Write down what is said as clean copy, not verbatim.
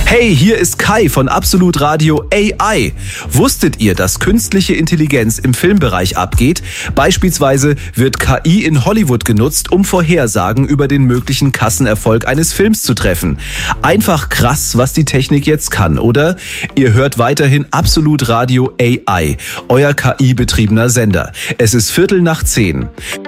Hey, hier ist Kai von Absolut Radio AI. Wusstet ihr, dass künstliche Intelligenz im Filmbereich abgeht? Beispielsweise wird KI in Hollywood genutzt, um Vorhersagen über den möglichen Kassenerfolg eines Films zu treffen. Einfach krass, was die Technik jetzt kann, oder? Ihr hört weiterhin Absolut Radio AI, euer KI-betriebener Sender. Es ist 9:15.